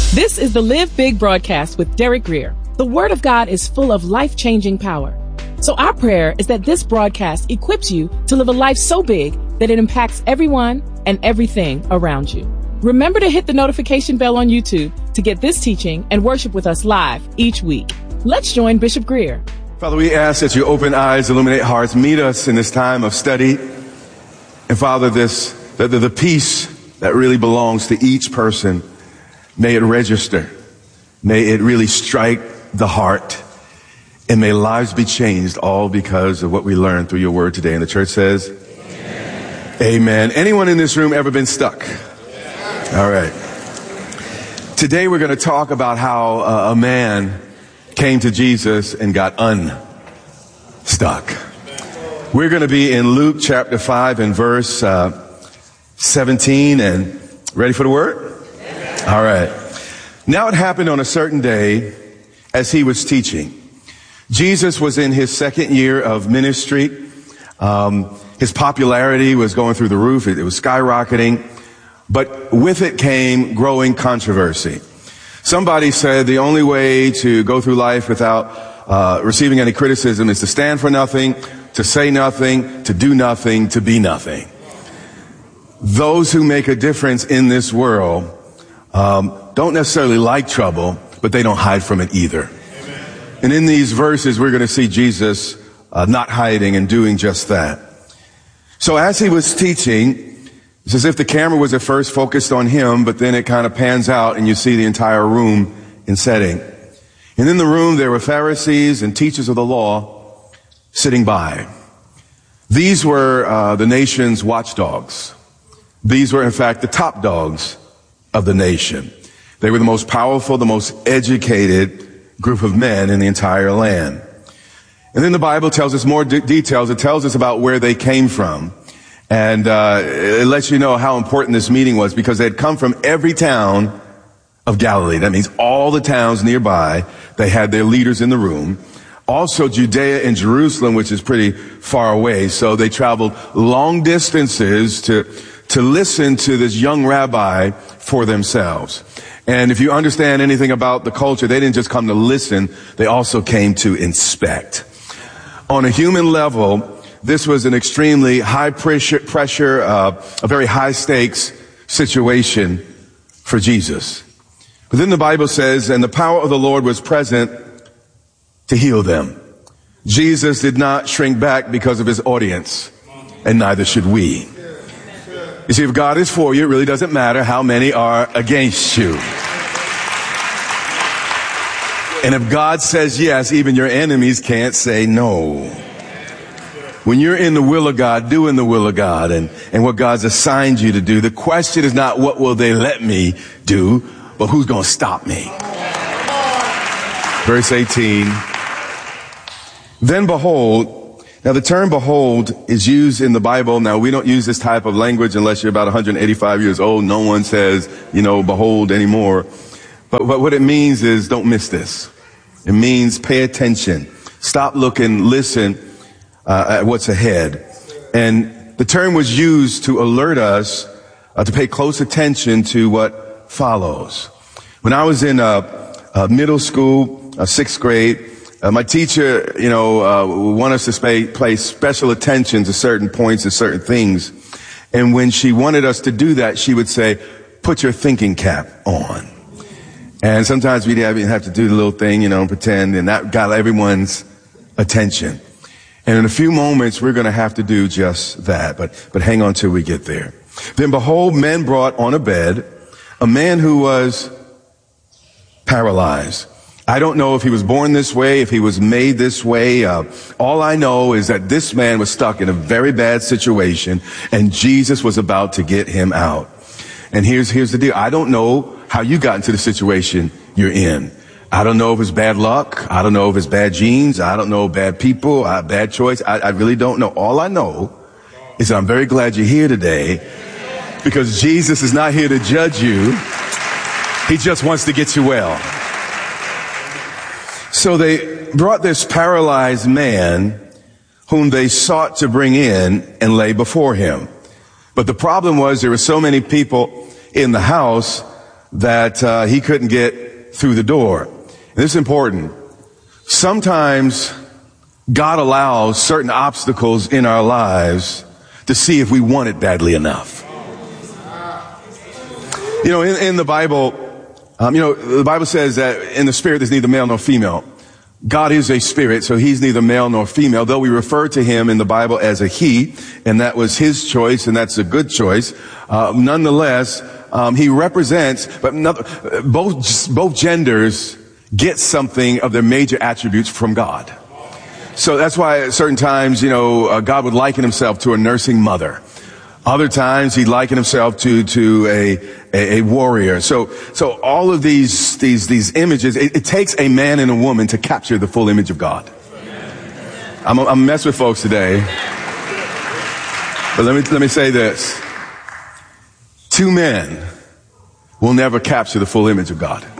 This is the Live Big broadcast with Derek Grier. The Word of God is full of life-changing power. So our prayer is that this broadcast equips you to live a life so big that it impacts everyone and everything around you. Remember to hit the notification bell on YouTube to get this teaching and worship with us live each week. Let's join Bishop Grier. Father, we ask that you open eyes, illuminate hearts, meet us in this time of study. And Father, the peace that really belongs to each person, may it register. May it really strike the heart. And may lives be changed, all because of what we learned through your word today. And the church says, Amen. Amen. Anyone in this room ever been stuck? All right. Today we're going to talk about how a man came to Jesus and got unstuck. We're going to be in Luke chapter 5 and verse 17. And ready for the word? All right. Now it happened on a certain day as he was teaching. Jesus was in his second year of ministry. His popularity was going through the roof. It was skyrocketing. But with it came growing controversy. Somebody said the only way to go through life without receiving any criticism is to stand for nothing, to say nothing, to do nothing, to be nothing. Those who make a difference in this world don't necessarily like trouble, but they don't hide from it either. And in these verses, we're going to see Jesus not hiding and doing just that. So as he was teaching, it's as if the camera was at first focused on him, but then it kind of pans out and you see the entire room in setting. And in the room, there were Pharisees and teachers of the law sitting by. These were the nation's watchdogs. These were, in fact, the top dogs of the nation. They were the most powerful, the most educated group of men in the entire land. And then the Bible tells us more details. It tells us about where they came from. And it lets you know how important this meeting was, because they had come from every town of Galilee. That means all the towns nearby. They had their leaders in the room. Also Judea and Jerusalem, which is pretty far away. So they traveled long distances to listen to this young rabbi for themselves. And if you understand anything about the culture, they didn't just come to listen. They also came to inspect. On a human level, this was an extremely high pressure, a very high stakes situation for Jesus. But then the Bible says, and the power of the Lord was present to heal them. Jesus did not shrink back because of his audience, and neither should we. You see, if God is for you, it really doesn't matter how many are against you. And if God says yes, even your enemies can't say no. When you're in the will of God, doing the will of God and what God's assigned you to do, the question is not what will they let me do, but who's going to stop me? Verse 18. Then behold, now the term behold is used in the Bible. Now we don't use this type of language unless you're about 185 years old. No one says, behold anymore. But what it means is don't miss this. It means pay attention. Stop looking, listen at what's ahead. And the term was used to alert us to pay close attention to what follows. When I was in middle school, sixth grade, my teacher, wanted us to pay special attention to certain points and certain things. And when she wanted us to do that, she would say, put your thinking cap on. And sometimes we'd have to do the little thing, pretend, and that got everyone's attention. And in a few moments, we're going to have to do just that. But hang on till we get there. Then behold, men brought on a bed a man who was paralyzed. I don't know if he was born this way, if he was made this way. All I know is that this man was stuck in a very bad situation, and Jesus was about to get him out. And here's the deal. I don't know how you got into the situation you're in. I don't know if it's bad luck. I don't know if it's bad genes. I don't know bad people, bad choice. I really don't know. All I know is that I'm very glad you're here today, because Jesus is not here to judge you. He just wants to get you well. So they brought this paralyzed man whom they sought to bring in and lay before him. But the problem was there were so many people in the house that he couldn't get through the door. And this is important. Sometimes God allows certain obstacles in our lives to see if we want it badly enough. You know, in the Bible, the Bible says that in the spirit there's neither male nor female. God is a spirit, so he's neither male nor female, though we refer to him in the Bible as a he, and that was his choice, and that's a good choice. Nonetheless, he represents, but both genders get something of their major attributes from God. So that's why at certain times, God would liken himself to a nursing mother. Other times he'd liken himself to a warrior. So all of these images, it takes a man and a woman to capture the full image of God. I'm mess with folks today. But let me say this. 2 men will never capture the full image of God.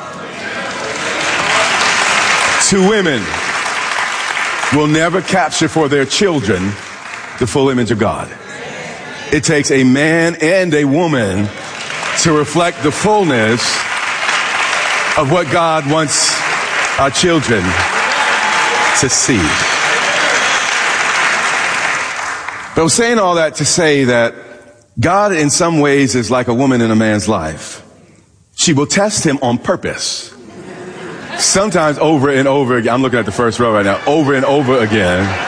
2 women will never capture for their children the full image of God. It takes a man and a woman to reflect the fullness of what God wants our children to see. But I'm saying all that to say that God in some ways is like a woman in a man's life. She will test him on purpose. Sometimes over and over again. I'm looking at the first row right now. Over and over again.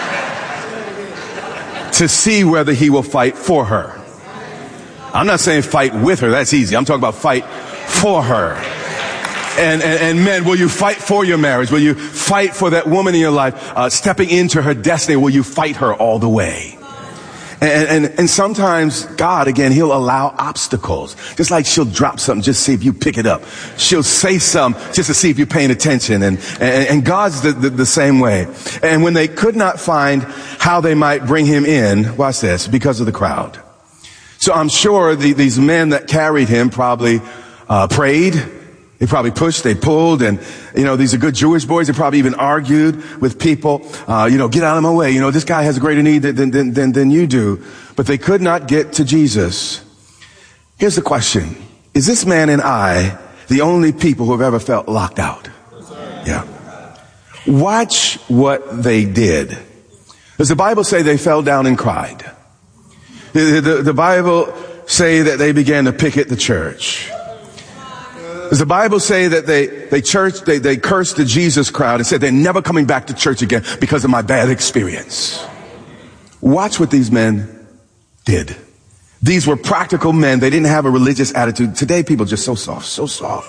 To see whether he will fight for her. I'm not saying fight with her. That's easy. I'm talking about fight for her. And men, will you fight for your marriage? Will you fight for that woman in your life, stepping into her destiny? Will you fight her all the way? And sometimes God, again, he'll allow obstacles. Just like she'll drop something, just see if you pick it up. She'll say something just to see if you're paying attention. And God's the same way. And when they could not find how they might bring him in, watch this, because of the crowd. So I'm sure these men that carried him probably prayed. They probably pushed, they pulled, and, these are good Jewish boys. They probably even argued with people, get out of my way. This guy has a greater need than you do. But they could not get to Jesus. Here's the question. Is this man and I the only people who have ever felt locked out? Yeah. Watch what they did. Does the Bible say they fell down and cried? The Bible say that they began to picket the church. Does the Bible say that they cursed the Jesus crowd and said they're never coming back to church again because of my bad experience? Watch what these men did. These were practical men. They didn't have a religious attitude. Today people are just so soft.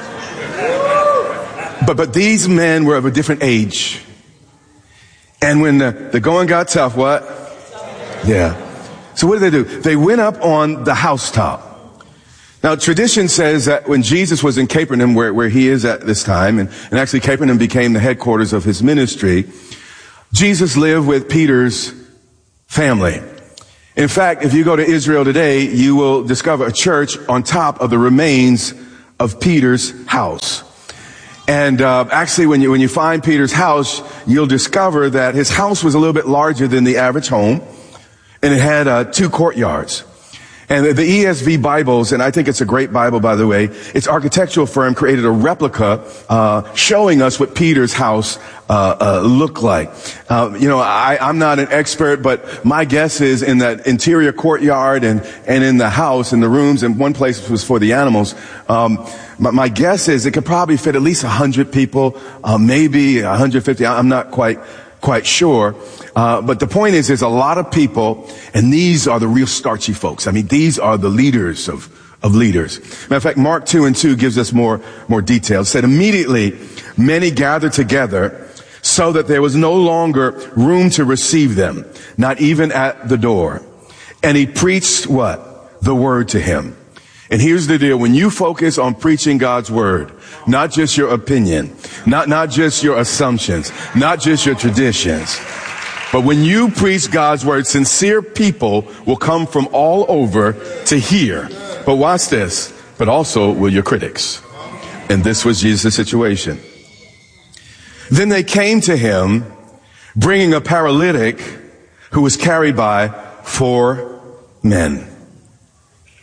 But these men were of a different age. And when the going got tough, what? Yeah. So what did they do? They went up on the housetop. Now, tradition says that when Jesus was in Capernaum, where he is at this time, and actually Capernaum became the headquarters of his ministry, Jesus lived with Peter's family. In fact, if you go to Israel today, you will discover a church on top of the remains of Peter's house. And actually, when you find Peter's house, you'll discover that his house was a little bit larger than the average home, and it had 2 courtyards. And the ESV Bibles, and I think it's a great Bible, by the way, its architectural firm created a replica showing us what Peter's house looked like. I'm not an expert, but my guess is in that interior courtyard and in the house, in the rooms, and one place was for the animals. My guess is it could probably fit at least 100 people, maybe 150. I'm not quite sure. But the point is, there's a lot of people, and these are the real starchy folks. I mean, these are the leaders of leaders. Matter of fact, Mark 2:2 gives us more details. It said, immediately many gathered together so that there was no longer room to receive them, not even at the door. And he preached what? The word to him. And here's the deal. When you focus on preaching God's word, not just your opinion, not just your assumptions, not just your traditions, but when you preach God's word, sincere people will come from all over to hear. But watch this. But also will your critics. And this was Jesus' situation. Then they came to him, bringing a paralytic who was carried by 4 men.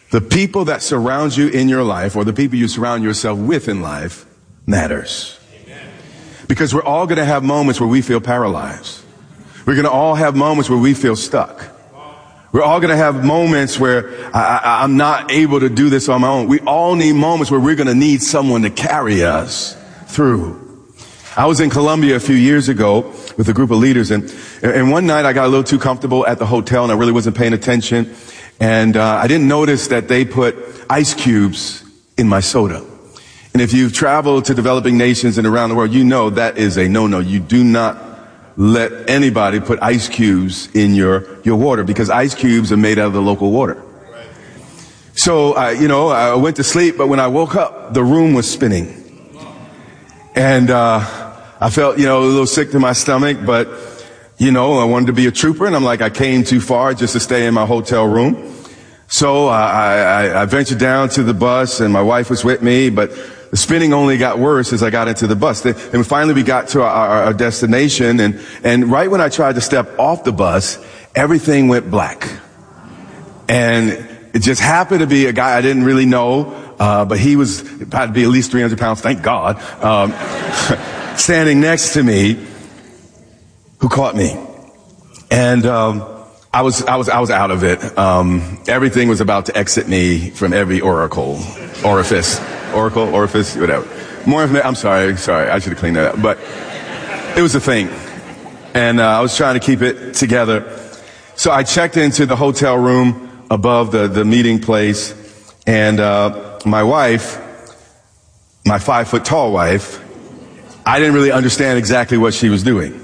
The people that surround you in your life, or the people you surround yourself with in life, matters. Because we're all going to have moments where we feel paralyzed. We're going to all have moments where we feel stuck. We're all going to have moments where I'm not able to do this on my own. We all need moments where we're going to need someone to carry us through. I was in Colombia a few years ago with a group of leaders, and one night I got a little too comfortable at the hotel, and I really wasn't paying attention. And I didn't notice that they put ice cubes in my soda. And if you've traveled to developing nations and around the world, you know that is a no-no. You do not let anybody put ice cubes in your water, because ice cubes are made out of the local water. So, I went to sleep, but when I woke up, the room was spinning. And I felt, a little sick to my stomach, but, I wanted to be a trooper, and I'm like, I came too far just to stay in my hotel room. So I ventured down to the bus, and my wife was with me, but the spinning only got worse as I got into the bus. And finally we got to our destination, and right when I tried to step off the bus, everything went black. And it just happened to be a guy I didn't really know, but he was about to be at least 300 pounds, thank God, standing next to me, who caught me. And I was out of it. Everything was about to exit me from every orifice, whatever. I'm sorry, I should have cleaned that up. But it was a thing. And I was trying to keep it together. So I checked into the hotel room above the meeting place, and my wife, my 5-foot-tall wife, I didn't really understand exactly what she was doing.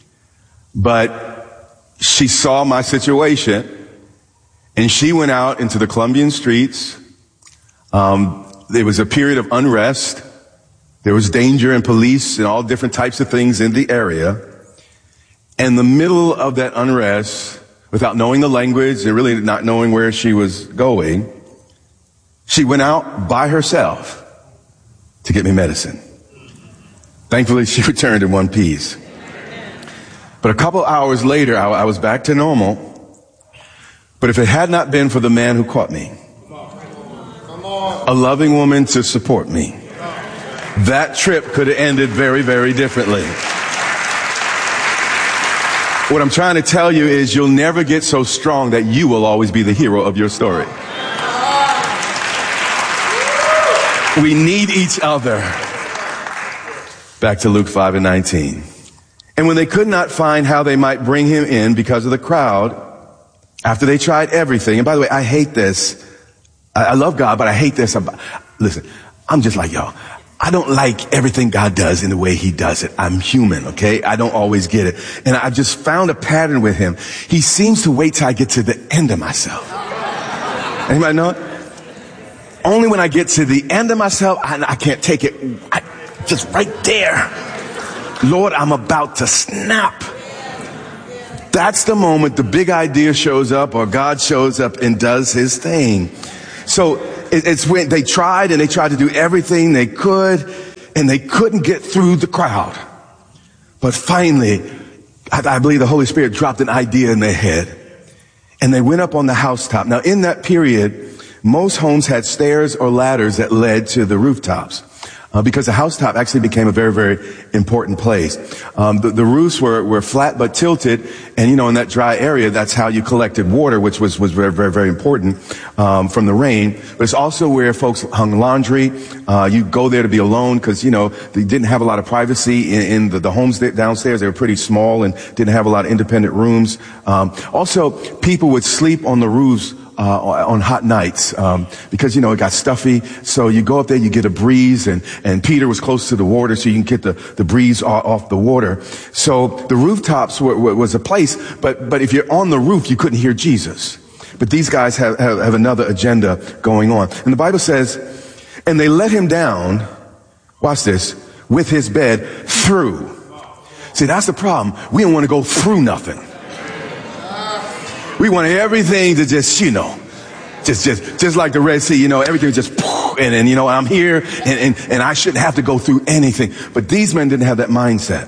But she saw my situation, and she went out into the Colombian streets. There was a period of unrest. There was danger and police and all different types of things in the area. In the middle of that unrest, without knowing the language and really not knowing where she was going, she went out by herself to get me medicine. Thankfully, she returned in one piece. But a couple hours later, I was back to normal. But if it had not been for the man who caught me, a loving woman to support me, that trip could have ended very, very differently. What I'm trying to tell you is you'll never get so strong that you will always be the hero of your story. We need each other. Back to Luke 5:19. And when they could not find how they might bring him in because of the crowd, after they tried everything, and by the way, I hate this. I love God, but I hate this. Listen, I'm just like y'all. I don't like everything God does in the way he does it. I'm human, okay? I don't always get it. And I just found a pattern with him. He seems to wait till I get to the end of myself. Anybody know it? Only when I get to the end of myself, I can't take it. Just right there. Lord, I'm about to snap. That's the moment the big idea shows up, or God shows up and does his thing. So it's when they tried to do everything they could, and they couldn't get through the crowd. But finally, I believe the Holy Spirit dropped an idea in their head, and they went up on the housetop. Now, in that period, most homes had stairs or ladders that led to the rooftops. Because the housetop actually became a very, very important place. The roofs were flat but tilted, and in that dry area, that's how you collected water, which was very, very, very important from the rain. But it's also where folks hung laundry. You go there to be alone because they didn't have a lot of privacy in the homes downstairs. They were pretty small and didn't have a lot of independent rooms. Also, people would sleep on the roofs on hot nights, because, it got stuffy. So you go up there, you get a breeze, and Peter was close to the water, so you can get the breeze off the water. So the rooftops was a place, but if you're on the roof, you couldn't hear Jesus. But these guys have another agenda going on. And the Bible says, and they let him down, watch this, with his bed through. See, that's the problem. We don't want to go through nothing. We want everything to just like the Red Sea, everything just, and I'm here, and I shouldn't have to go through anything. But these men didn't have that mindset.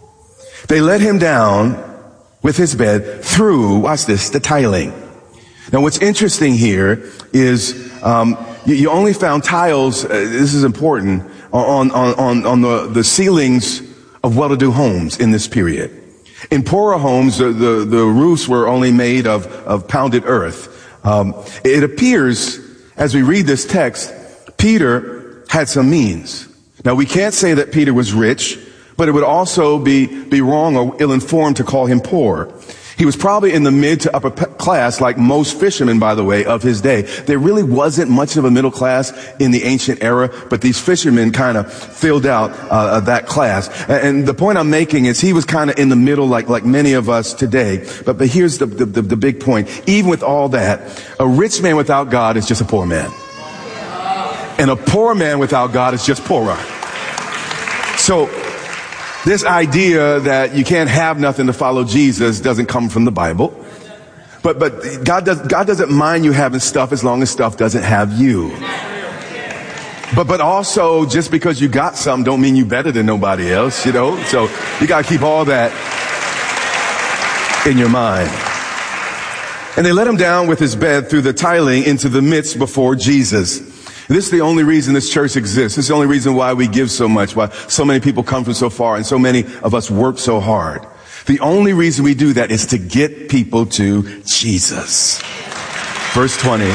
They let him down with his bed through, watch this, the tiling. Now, what's interesting here is you only found tiles, this is important, on the ceilings of well-to-do homes in this period. In poorer homes, the roofs were only made of pounded earth. It appears, as we read this text, Peter had some means. Now, we can't say that Peter was rich, but it would also be wrong or ill-informed to call him poor. He was probably in the mid to upper class, like most fishermen, by the way, of his day. There really wasn't much of a middle class in the ancient era, but these fishermen kind of filled out that class. And the point I'm making is he was kind of in the middle, like many of us today. But here's the big point. Even with all that, a rich man without God is just a poor man. And a poor man without God is just poorer. So this idea that you can't have nothing to follow Jesus doesn't come from the Bible. But God doesn't mind you having stuff as long as stuff doesn't have you. But also, just because you got something don't mean you better than nobody else, you know? So you gotta keep all that in your mind. And they let him down with his bed through the tiling into the midst before Jesus. This is the only reason this church exists. This is the only reason why we give so much, why so many people come from so far, and so many of us work so hard. The only reason we do that is to get people to Jesus. Verse 20.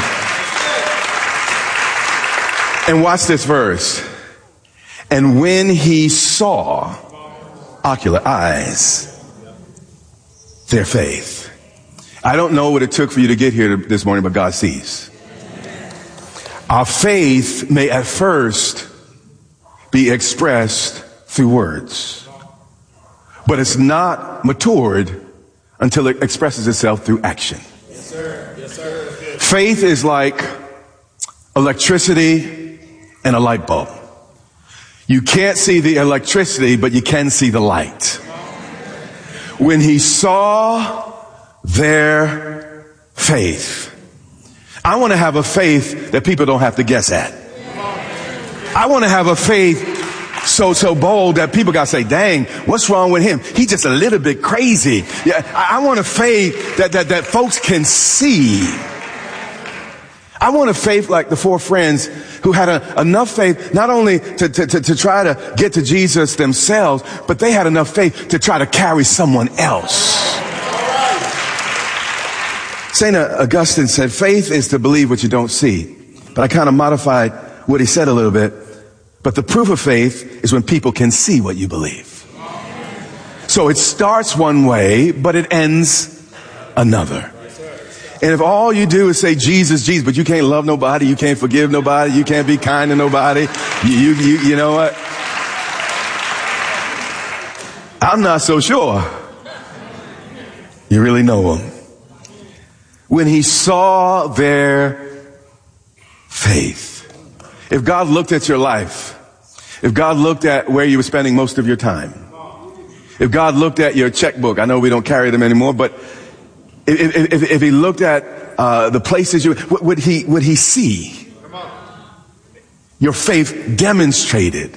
And watch this verse. And when he saw, ocular eyes, their faith. I don't know what it took for you to get here this morning, but God sees. Our faith may at first be expressed through words, but it's not matured until it expresses itself through action. Yes, sir. Yes, sir. Faith is like electricity and a light bulb. You can't see the electricity, but you can see the light. When he saw their faith, I want to have a faith that people don't have to guess at. I want to have a faith so bold that people got to say, dang, what's wrong with him? He's just a little bit crazy. Yeah, I want a faith that folks can see. I want a faith like the four friends who had enough faith not only to try to get to Jesus themselves, but they had enough faith to try to carry someone else. St. Augustine said, faith is to believe what you don't see. But I kind of modified what he said a little bit. But the proof of faith is when people can see what you believe. So it starts one way, but it ends another. And if all you do is say Jesus, Jesus, but you can't love nobody, you can't forgive nobody, you can't be kind to nobody, you know what? I'm not so sure you really know him. When he saw their faith. If God looked at your life, if God looked at where you were spending most of your time, if God looked at your checkbook, I know we don't carry them anymore, but if he looked at the places would he see your faith demonstrated